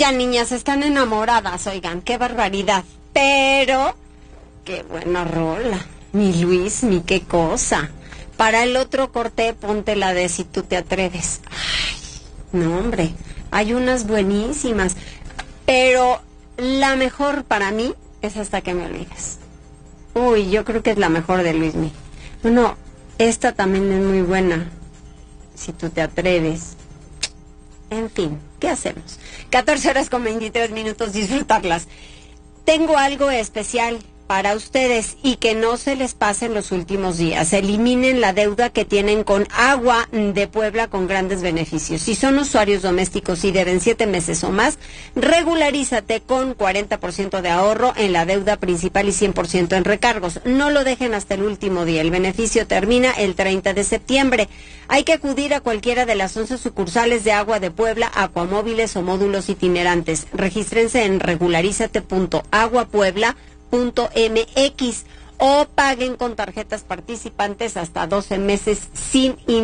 Oigan, niñas, están enamoradas, oigan, qué barbaridad. Pero, qué buena rola. Mi Luis, mi qué cosa. Para el otro corte, ponte la de Si tú te atreves. Ay, no, hombre, hay unas buenísimas. Pero la mejor para mí es Hasta que me olvides. Uy, yo creo que es la mejor de Luismi. Bueno, esta también es muy buena. Si tú te atreves. En fin, ¿qué hacemos? 14:23, disfrutarlas. Tengo algo especial para ustedes y que no se les pase en los últimos días. Eliminen la deuda que tienen con Agua de Puebla con grandes beneficios. Si son usuarios domésticos y deben 7 meses o más, regularízate con 40% de ahorro en la deuda principal y 100% en recargos. No lo dejen hasta el último día. El beneficio termina el 30 de septiembre. Hay que acudir a cualquiera de las 11 sucursales de Agua de Puebla, Acuamóviles o módulos itinerantes. Regístrense en regularizate.aguapuebla.mx o paguen con tarjetas participantes hasta 12 meses sin